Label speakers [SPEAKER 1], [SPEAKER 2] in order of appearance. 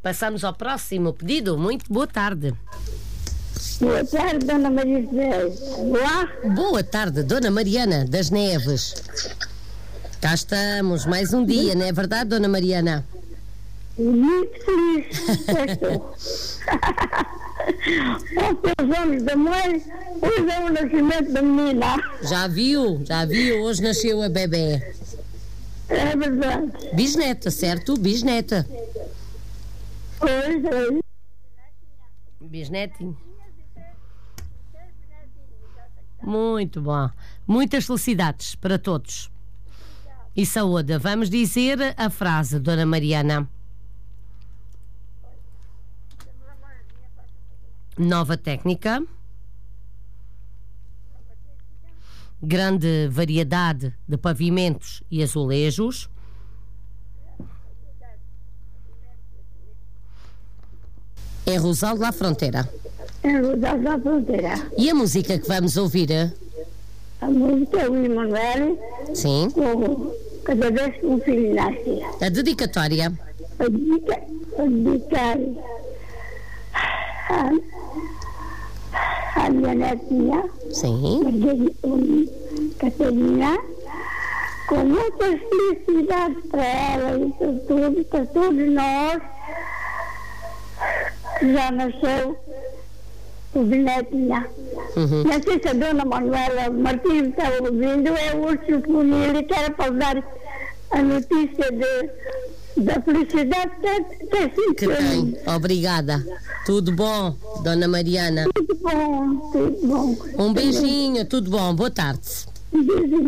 [SPEAKER 1] Passamos ao próximo pedido. Muito boa tarde.
[SPEAKER 2] Boa tarde, Dona Maria José. Olá.
[SPEAKER 1] Boa tarde, Dona Mariana das Neves. Cá estamos, mais um dia, não é verdade, Dona Mariana?
[SPEAKER 2] Muito feliz. Pelos anos da mãe, hoje é o nascimento da menina.
[SPEAKER 1] Já viu, hoje nasceu a bebé.
[SPEAKER 2] É verdade.
[SPEAKER 1] Bisneta, certo? Bisneta.
[SPEAKER 2] Hoje.
[SPEAKER 1] Bisnetinho. Muito bom. Muitas felicidades para todos. E saúde. Vamos dizer a frase, Dona Mariana. Nova técnica. Grande variedade de pavimentos e azulejos. É Rosaldo da Fronteira.
[SPEAKER 2] É Rosaldo da Fronteira.
[SPEAKER 1] E a música que vamos ouvir?
[SPEAKER 2] A música é o Emanuel.
[SPEAKER 1] Sim.
[SPEAKER 2] Com Cada Vez que um Filho Nasce.
[SPEAKER 1] A dedicatória.
[SPEAKER 2] A dedicar a minha netinha.
[SPEAKER 1] Sim.
[SPEAKER 2] Catarina, com muitas felicidades para ela e para todos nós, que já nasceu o netinha. Não sei se a Dona Manuela Martins está ouvindo, é o Urso Funil, que era para dar a notícia da felicidade
[SPEAKER 1] que tem. Obrigada. Tudo bom, Dona Mariana?
[SPEAKER 2] Tudo bom, tudo bom.
[SPEAKER 1] Um beijinho, tudo bom. Boa tarde.
[SPEAKER 2] Um beijinho.